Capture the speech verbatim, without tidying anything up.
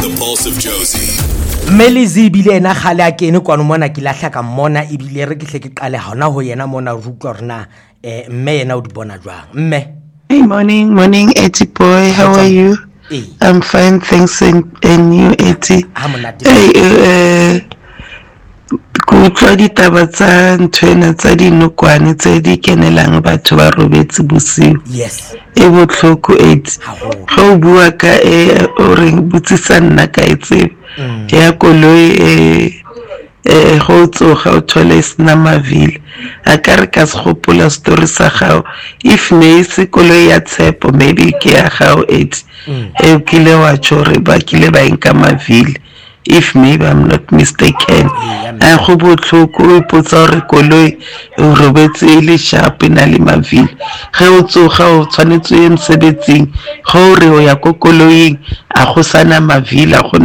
The Pulse of Josie. Melizi bile ena khale a kene kwano mona ke lahla ka mona e bile re ke hle ke qale hona ho yena mona rutwa rena eh mme yena o di bona jwang mme. Hey, morning, morning, Etty boy. How are you? Hey. I'm fine, thanks, and, and you, Etty. Hey, uh, go try the tabata and train at the Nukwan, it's a dikenelang batho ba robetse bosiu. Yes. E botlhoko Etty. Go bua ka e o reng butsisa nna ka itse. Ya koloi e eh go tsoga o thole sna mavile a ka re ka se gopola story sa gao if ne se koloi ya tshepo maybe ke ya gao Etty e kile wa tshore ba kile ba enka mavile if maybe I'm not mistaken a go botlhoko o ipotsa re koloi o robetse ile sharp na le mavile ge o tsoga o tshwanetse e msebetsing go re o ya ko koloing a go sana mavile a go